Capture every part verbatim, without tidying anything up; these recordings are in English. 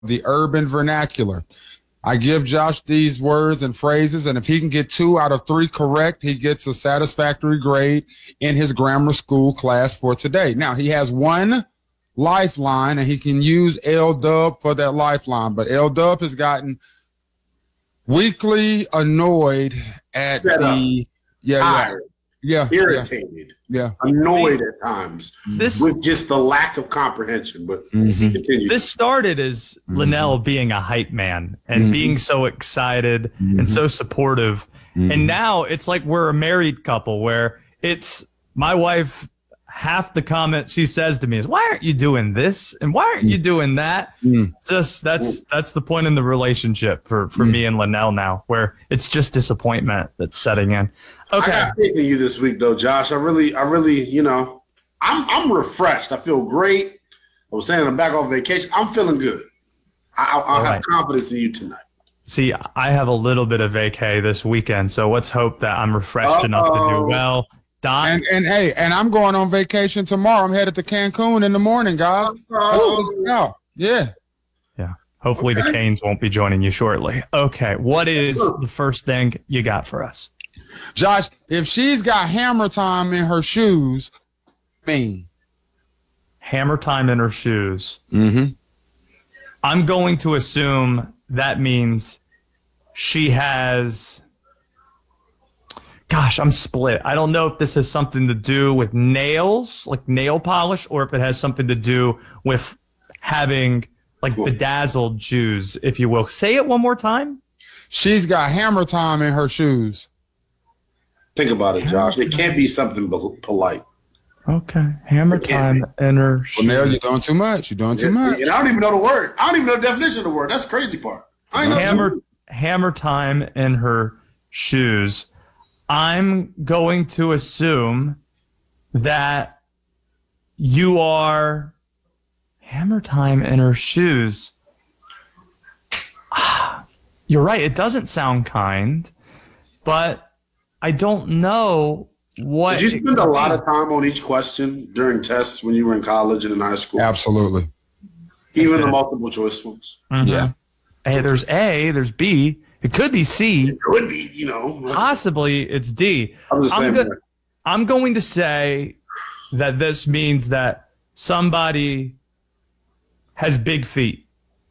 the urban vernacular. I give Josh these words and phrases, and if he can get two out of three correct, he gets a satisfactory grade in his grammar school class for today. Now, he has one lifeline, and he can use L-Dub for that lifeline, but L-Dub has gotten weakly annoyed at Set the yeah, tired, yeah, yeah, irritated, yeah, annoyed See, at times this, with just the lack of comprehension. But mm-hmm. continue. This started as mm-hmm. Linnell being a hype man and mm-hmm. being so excited mm-hmm. and so supportive. Mm-hmm. And now it's like we're a married couple where it's my wife. Half the comment she says to me is, "Why aren't you doing this? And why aren't you doing that?" Mm. Just that's that's the point in the relationship for, for mm. me and Linnell now, where it's just disappointment that's setting in. Okay, I got faith in you this week, though, Josh. I really, I really, you know, I'm I'm refreshed. I feel great. I was saying I'm back off vacation. I'm feeling good. I, I, I have right. confidence in you tonight. See, I have a little bit of vacay this weekend, so let's hope that I'm refreshed Uh-oh. enough to do well. Don? And and hey, and I'm going on vacation tomorrow. I'm headed to Cancun in the morning, guys. Oh, yeah. Yeah. Hopefully okay. the Canes won't be joining you shortly. Okay. What is the first thing you got for us? Josh, if she's got hammer time in her shoes, mean. Hammer time in her shoes. Mm-hmm. I'm going to assume that means she has... Gosh, I'm split. I don't know if this has something to do with nails, like nail polish, or if it has something to do with having like bedazzled shoes, if you will. Say it one more time. She's got hammer time in her shoes. Think about it, Josh. It can't be something polite. Okay. Hammer time in her shoes. Well, now you're doing too much. You're doing too yeah, much. And I don't even know the word. I don't even know the definition of the word. That's the crazy part. I know hammer, hammer time in her shoes. I'm going to assume that you are hammer time in her shoes. You're right. It doesn't sound kind, but I don't know what. Did you spend a lot of time on each question during tests when you were in college and in high school? Absolutely. Even the multiple choice ones? Mm-hmm. Yeah. Hey, there's A, there's B. It could be C. It could be, you know. Possibly it's D. I'm, I'm, go- I'm going to say that this means that somebody has big feet.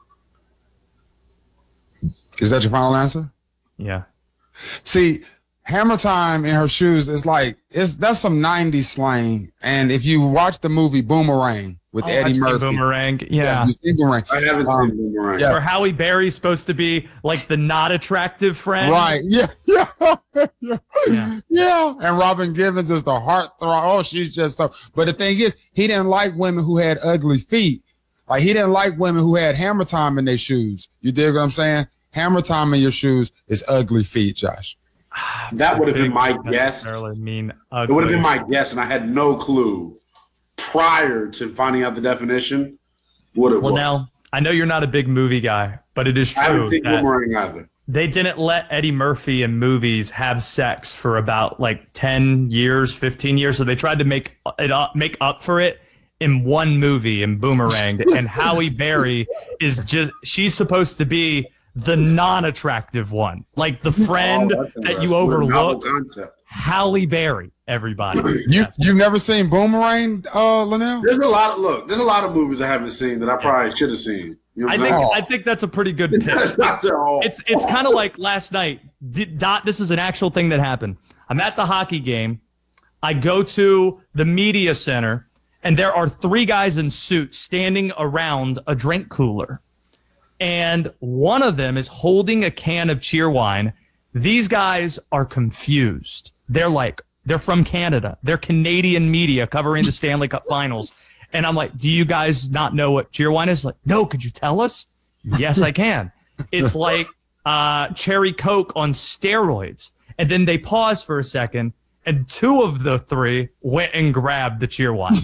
Is that your final answer? Yeah. See, hammer time in her shoes is like, it's that's some nineties slang. And if you watch the movie Boomerang with oh, Eddie I've Murphy. Seen Boomerang, yeah. yeah you've seen Boomerang. I haven't um, seen Boomerang. Yeah. Where Halle Berry's supposed to be like the not attractive friend. Right, yeah, yeah, yeah. yeah. yeah. And Robin Givens is the heartthrob. Oh, she's just so. But the thing is, he didn't like women who had ugly feet. Like, he didn't like women who had hammer time in their shoes. You dig what I'm saying? Hammer time in your shoes is ugly feet, Josh. That would have been my guess. Mean it would have been my guess, and I had no clue prior to finding out the definition what it well, was. Well, now, I know you're not a big movie guy, but it is true. I haven't seen Boomerang either. They didn't let Eddie Murphy in movies have sex for about like ten years, fifteen years, so they tried to make it up, make up for it in one movie in Boomerang. And Halle Berry is just, she's supposed to be the non-attractive one, like the friend oh, that you overlook. Halle Berry, everybody. you you've never seen Boomerang, uh, Linnell? There's a lot of look. There's a lot of movies I haven't seen that I probably should have seen. You know I think oh. I think that's a pretty good pitch. it's it's kind of like last night. Dot. This is an actual thing that happened. I'm at the hockey game. I go to the media center, and there are three guys in suits standing around a drink cooler. And one of them is holding a can of Cheerwine. These guys are confused. They're like, they're from Canada. They're Canadian media covering the Stanley Cup Finals. And I'm like, do you guys not know what Cheerwine is? Like, no, could you tell us? Yes, I can. It's like uh, Cherry Coke on steroids. And then they pause for a second, and two of the three went and grabbed the Cheerwine.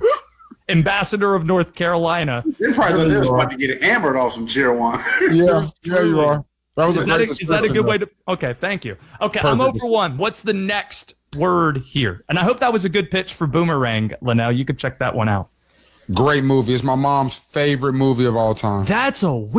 Ambassador of North Carolina. They probably thought they was about to get hammered off some Cheerwine. Yeah, yeah, you are. That was is, a that a, is that a good way to? Okay, thank you. Okay, Perfect. I'm over one. What's the next word here? And I hope that was a good pitch for Boomerang, Linnell. You could check that one out. Great movie. It's my mom's favorite movie of all time. That's a